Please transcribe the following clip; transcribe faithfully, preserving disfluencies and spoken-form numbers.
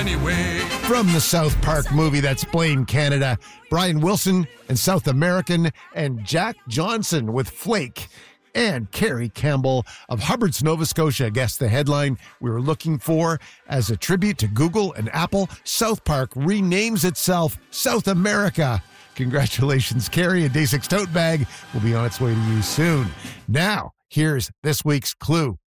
anyway. From the South Park movie that's Blame Canada, Brian Wilson and South American, and Jack Johnson with Flake. And Carrie Campbell of Hubbard's, Nova Scotia guessed the headline we were looking for. As a tribute to Google and Apple, South Park renames itself South America. Congratulations, Carrie. A Day six tote bag will be on its way to you soon. Now, here's this week's clue.